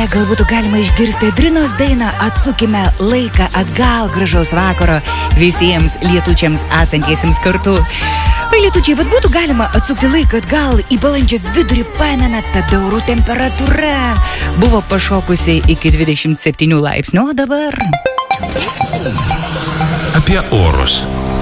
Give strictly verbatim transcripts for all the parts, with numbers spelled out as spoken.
čia gal būtų galima išgirsti Adrinos dainą Atsukime laiką atgal, gražaus vakaro visiems lietučiams esantiesiems kartu. Vai lietučiai, vad būtų galima atsukti laiką atgal į balandžio vidurį, pamenat, tada orų temperatūra buvo pašokusi iki dvidešimt septynių laipsnių, o dabar... Apie orus.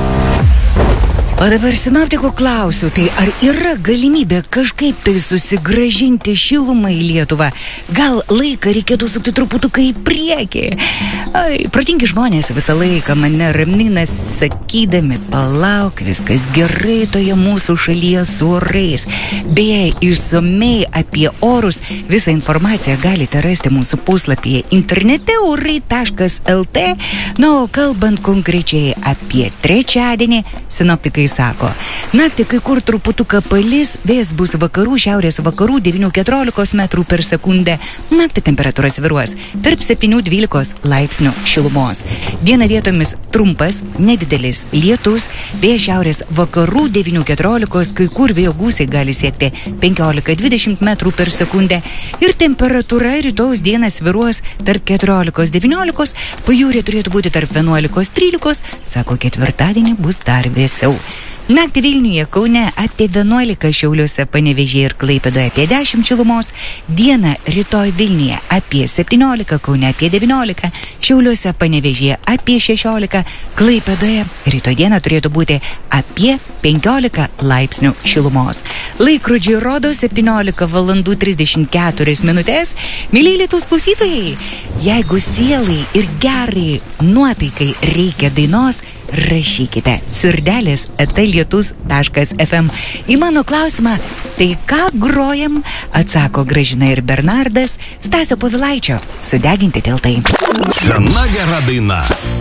O dabar sinoptikų klausiu, tai ar yra galimybė kažkaip tai susigražinti šilumą į Lietuvą? Gal laiką reikėtų sukti truputuką į priekį? Ai, protingi žmonės visą laiką mane ramina sakydami, palauk, viskas gerai toje mūsų šalyje su orais. Beje, išsamiai apie orus visą informaciją galite rasti mūsų puslapyje internete orai taškas lt. Na, o kalbant konkrečiai apie trečiadienį, sinoptikai sako, naktį kai kur truputuką palis, vėjas bus vakarų, šiaurės vakarų devynių keturiolikos metrų per sekundę. Naktį temperatūra svyruos tarp septynių dvylikos laipsnių šilumos. Dieną vietomis trumpas, nedidelis lietus, vėjas šiaurės vakarų devynių keturiolikos, kai kur vėjo gūsiai gali siekti penkiolika dvidešimt metrų per sekundę. Ir temperatūra rytojaus dieną svyruos tarp keturiolikos devyniolikos, pajūrė turėtų būti tarp vienuolikos trylikos, sako ketvirtadienį bus dar vėsiau. Naktį Vilniuje, Kaune apie vienuolika, Šiauliuose, Panevėžyje ir Klaipėdoje apie dešimt šilumos. Dieną rytoj Vilniuje apie septyniolika, Kaune apie devyniolika, Šiauliuose, Panevėžyje apie šešiolika, Klaipėdoje rytoj dieną turėtų būti apie penkiolika laipsnių šilumos. Laikrodžiai rodo septyniolika valandų trisdešimt keturias minutės. Myliai Lietuvos klausytojai, jeigu sielai ir gerai nuotaikai reikia dainos, rašykite sirdelės eta lietus taškas ef em. Į mano klausimą, tai ką grojam, atsako Gražina ir Bernardas, Stasio Povilaičio Sudeginti tiltai. Sena gera daina.